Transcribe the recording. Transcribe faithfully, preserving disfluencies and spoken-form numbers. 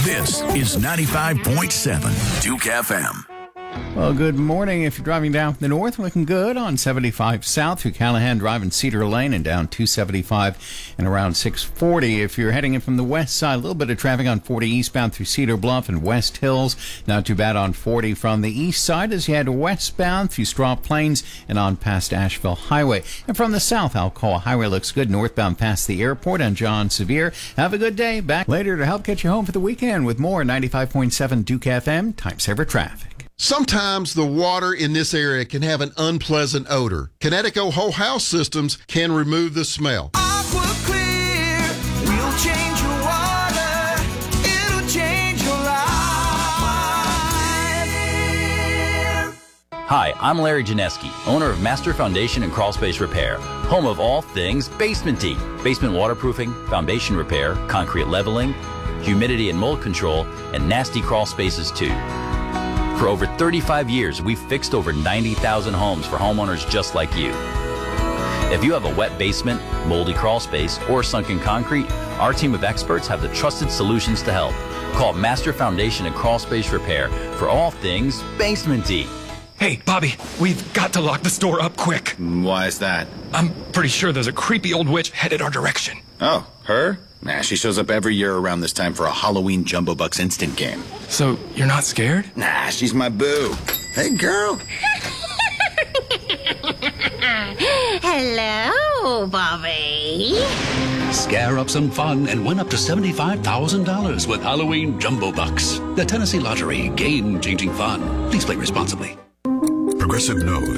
This is ninety-five point seven Duke F M. Well, good morning. If you're driving down the north, looking good on seventy-five south through Callahan Drive and Cedar Lane and down two seventy-five and around six forty. If you're heading in from the west side, a little bit of traffic on forty eastbound through Cedar Bluff and West Hills. Not too bad on forty from the east side as you head westbound through Straw Plains and on past Asheville Highway. And from the south, Alcoa Highway looks good northbound past the airport on John Sevier. Have a good day. Back later to help get you home for the weekend with more ninety-five point seven Duke F M Time Saver Traffic. Sometimes the water in this area can have an unpleasant odor. Connecticut Whole House Systems can remove the smell. Aqua Clear, we'll change your water, it'll change your life. Hi, I'm Larry Janeski, owner of Master Foundation and Crawl Space Repair, home of all things basement-y. Basement waterproofing, foundation repair, concrete leveling, humidity and mold control, and nasty crawl spaces too. For over thirty-five years, we've fixed over ninety thousand homes for homeowners just like you. If you have a wet basement, moldy crawl space, or sunken concrete, our team of experts have the trusted solutions to help. Call Master Foundation and Crawl Space Repair for all things basement-y. Hey, Bobby, we've got to lock the store up quick. Why is that? I'm pretty sure there's a creepy old witch headed our direction. Oh, her? Nah, she shows up every year around this time for a Halloween Jumbo Bucks instant game. So, you're not scared? Nah, she's my boo. Hey, girl. Hello, Bobby. Scare up some fun and win up to seventy-five thousand dollars with Halloween Jumbo Bucks. The Tennessee Lottery, game-changing fun. Please play responsibly. Progressive knows